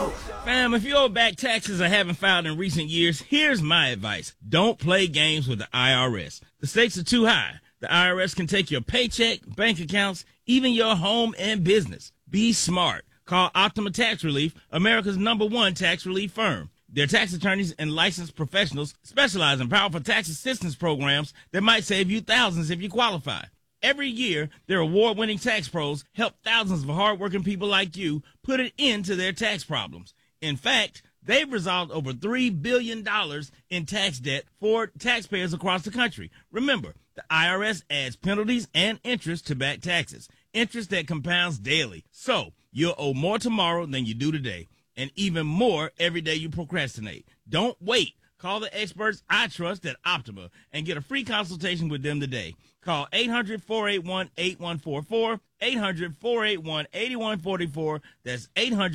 Fam, if you owe back taxes or haven't filed in recent years, here's my advice. Don't play games with the IRS. The stakes are too high. The IRS can take your paycheck, bank accounts, even your home and business. Be smart. Call Optima Tax Relief, America's #1 tax relief firm. Their tax attorneys and licensed professionals specialize in powerful tax assistance programs that might save you thousands if you qualify. Every year, their award-winning tax pros help thousands of hardworking people like you put an end to their tax problems. In fact, they've resolved over $3 billion in tax debt for taxpayers across the country. Remember, the IRS adds penalties and interest to back taxes, interest that compounds daily. So, you'll owe more tomorrow than you do today, and even more every day you procrastinate. Don't wait. Call the experts I trust at Optima and get a free consultation with them today. Call 800-481-8144, 800-481-8144. That's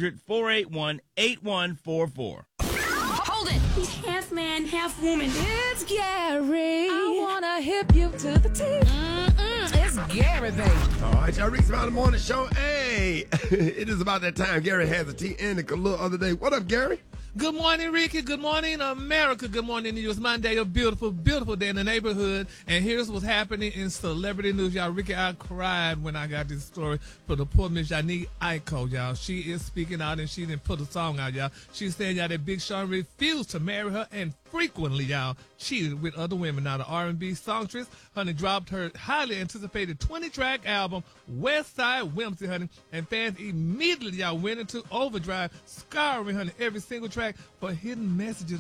800-481-8144. Hold it! He's half man, half woman. It's Gary. I wanna hip you to the teeth. It's Gary, baby. All right, y'all reached about the morning show. Hey, it is about that time. Gary has a tea and a little other day. What up, Gary? Good morning, Ricky. Good morning, America. Good morning to you. It's Monday, a beautiful, beautiful day in the neighborhood. And here's what's happening in celebrity news. Y'all, Ricky, I cried when I got this story for the poor Miss Janique Aiko, y'all. She is speaking out, and she didn't put a song out, y'all. She's saying, y'all, that Big Sean refused to marry her and frequently, y'all, cheated with other women. Now, the R&B songstress, honey, dropped her highly anticipated 20-track album, West Side Whimsy, honey, and fans immediately, y'all, went into overdrive, scouring, honey, every single track for hidden messages